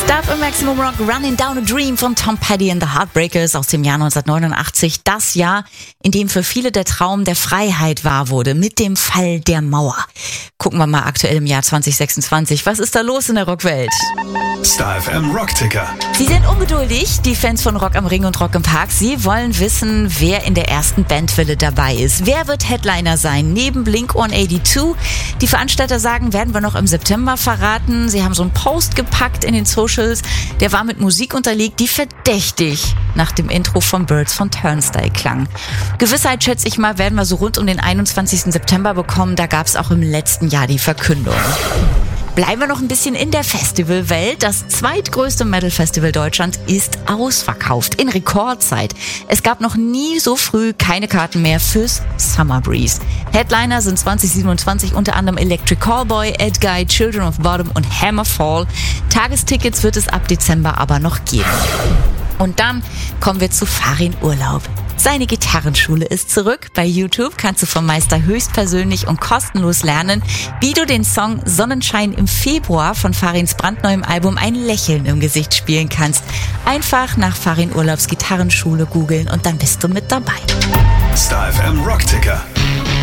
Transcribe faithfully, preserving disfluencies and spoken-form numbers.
Star im Maximum Rock, Running Down a Dream von Tom Petty and the Heartbreakers aus dem Jahr neunzehnhundertneunundachtzig. Das Jahr, in dem für viele der Traum der Freiheit wahr wurde, mit dem Fall der Mauer. Gucken wir mal aktuell im Jahr zwanzig sechsundzwanzig. Was ist da los in der Rockwelt? Star F M Rockticker. Sie sind ungeduldig, die Fans von Rock am Ring und Rock im Park. Sie wollen wissen, wer in der ersten Bandwelle dabei ist. Wer wird Headliner sein? Neben Blink hundertzweiundachtzig. Die Veranstalter sagen, werden wir noch im September verraten. Sie haben so einen Post gepackt in den Socials. Der war mit Musik unterlegt, die verdächtig nach dem Intro von Birds von Turnstile klang. Gewissheit, schätze ich mal, werden wir so rund um den einundzwanzigsten September bekommen. Da gab es auch im letzten Jahr die Verkündung. Bleiben wir noch ein bisschen in der Festivalwelt. Das zweitgrößte Metal-Festival Deutschlands ist ausverkauft in Rekordzeit. Es gab noch nie so früh keine Karten mehr fürs Summer Breeze. Headliner sind zwanzig siebenundzwanzig unter anderem Electric Callboy, Ed Guy, Children of Bodom und Hammerfall. Tagestickets wird es ab Dezember aber noch geben. Und dann kommen wir zu Farin Urlaub. Seine Gitarrenschule ist zurück. Bei YouTube kannst du vom Meister höchstpersönlich und kostenlos lernen, wie du den Song Sonnenschein im Februar von Farins brandneuem Album Ein Lächeln im Gesicht spielen kannst. Einfach nach Farin Urlaubs Gitarrenschule googeln und dann bist du mit dabei. Star F M Rockticker.